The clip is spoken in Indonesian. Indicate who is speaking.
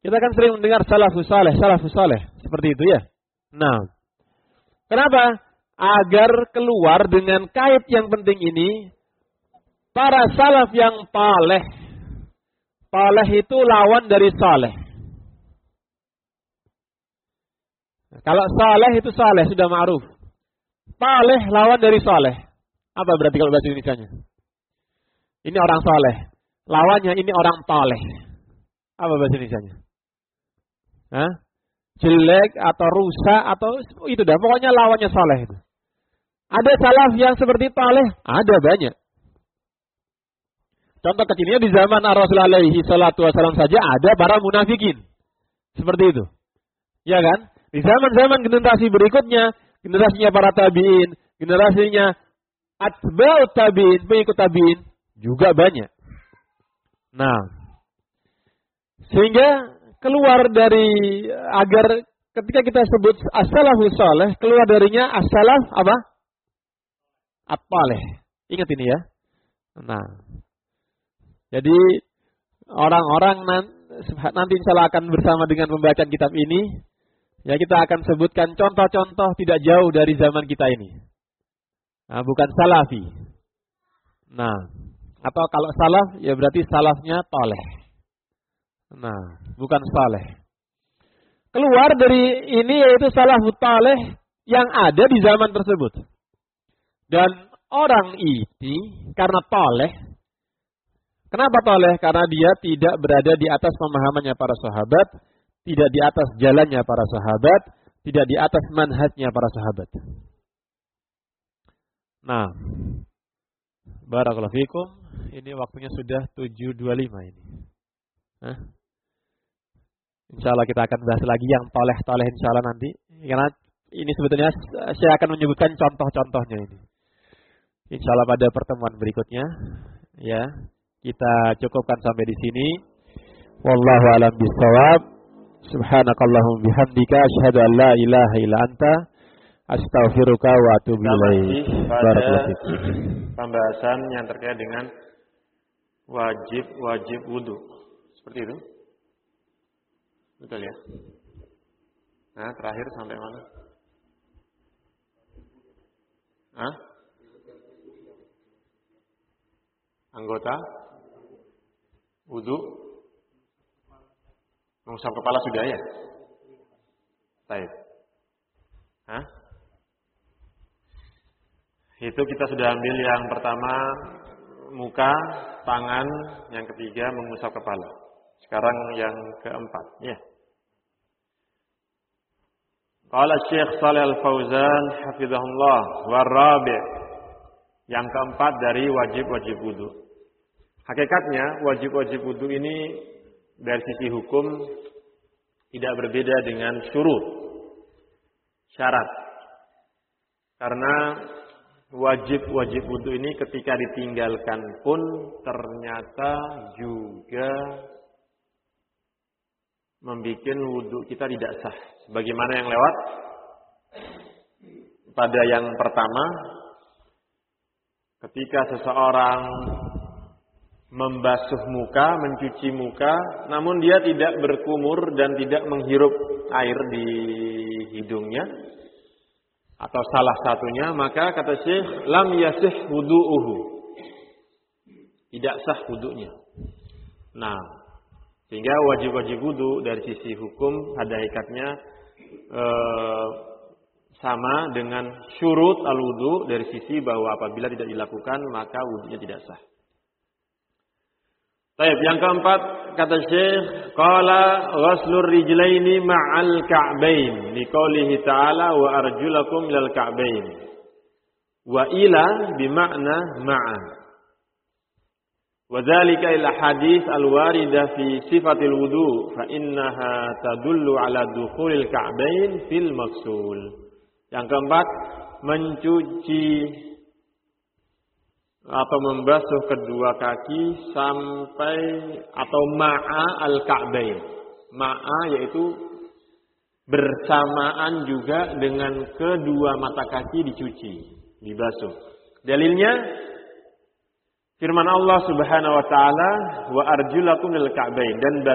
Speaker 1: Kita kan sering mendengar salafus saleh, seperti itu ya. Nah, kenapa? Agar keluar dengan kait yang penting ini, para salaf yang paleh. Paleh itu lawan dari saleh. Kalau saleh itu saleh, sudah ma'ruf. Paleh lawan dari saleh. Apa berarti kalau bahasa Indonesianya? Ini orang saleh. Lawannya ini orang paleh. Apa bahasa Indonesianya? Hah? Jelek atau rusak atau itu dah. Pokoknya lawannya saleh itu. Ada salaf yang seperti paleh? Ada banyak. Contoh kecilnya di zaman Rasulullah alaihi salatu wasallam saja ada para munafikin. Seperti itu. Ya kan? Di zaman-zaman generasi berikutnya, generasinya para tabi'in, generasinya atba'ut tabi'in, pengikut tabi'in, juga banyak. Nah, sehingga keluar dari, agar ketika kita sebut as-salafus saleh, keluar darinya as-salaf apa? At-taleh. Ingat ini ya. Nah, jadi orang-orang nanti insyaallah akan bersama dengan pembacaan kitab ini, ya kita akan sebutkan contoh-contoh tidak jauh dari zaman kita ini. Nah, bukan salafi. Nah, atau kalau salaf ya berarti salafnya toleh. Nah, bukan saleh. Keluar dari ini yaitu salafut toleh yang ada di zaman tersebut. Dan orang ini karena toleh, kenapa toleh? Karena dia tidak berada di atas pemahamannya para sahabat, tidak di atas jalannya para sahabat, tidak di atas manhajnya para sahabat. Nah, barakallahu fikum, ini waktunya sudah 7.25 ini. Hah? Insyaallah kita akan bahas lagi yang toleh-toleh insyaallah nanti. Karena ini sebetulnya saya akan menyebutkan contoh-contohnya ini. Insyaallah pada pertemuan berikutnya, ya. Kita cukupkan sampai di sini. Wallahu a'lam bishawab. Subhanakallahumma bihamdika asyhadu an la ilaha illa anta astaghfiruka wa atubu ilaik. Barakallahu fiik.
Speaker 2: Pembahasan yang terkait dengan wajib wudu. Seperti itu. Betul ya? Nah, terakhir sampai mana? Hah? Anggota wudu mengusap kepala sudah ya? Baik. Hah? Itu kita sudah ambil yang pertama muka, tangan, yang ketiga mengusap kepala. Sekarang yang keempat, ya. Qala Syekh Shalih Al-Fauzan hafizahullah warabi'. Yang keempat dari wajib-wajib wudu. Hakikatnya wajib-wajib wudu ini dari sisi hukum tidak berbeda dengan syurut, syarat. Karena wajib-wajib wudu ini ketika ditinggalkan pun ternyata juga membuat wudu kita tidak sah. Sebagaimana yang lewat pada yang pertama, ketika seseorang membasuh muka, mencuci muka, namun dia tidak berkumur dan tidak menghirup air di hidungnya, atau salah satunya, maka kata Syekh, lam yasih wudu'uhu. Tidak sah wudu'nya. Nah, sehingga wajib-wajib wudu dari sisi hukum pada hakikatnya sama dengan syurut al-wudu dari sisi bahwa apabila tidak dilakukan maka wudunya tidak sah. Baik, yang keempat kata Syekh, qala ghaslur rijlaini ma'al ka'bain liqaulihi ta'ala wa arjulakum ilal ka'bain. Wa ila bima'na ma'a. Wa dzalika ila hadits al-warida fi sifatil wudu fa innaha tadullu ala dukhulil ka'bain fil maqsul. Yang keempat, mencuci atau membasuh kedua kaki sampai atau ma'a al-ka'bain. Ma'a yaitu bersamaan juga dengan kedua mata kaki dicuci, dibasuh. Dalilnya firman Allah Subhanahu wa taala wa arjulakum lil ka'bain, dan